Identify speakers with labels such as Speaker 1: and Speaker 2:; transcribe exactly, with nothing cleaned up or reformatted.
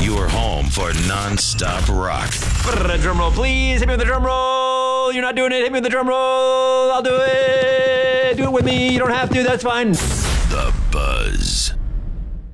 Speaker 1: Your home for non-stop rock.
Speaker 2: Drum roll, please. Hit me with the drum roll. You're not doing it. Hit me with the drum roll. I'll do it. Do it with me. You don't have to. That's fine.
Speaker 1: The Buzz.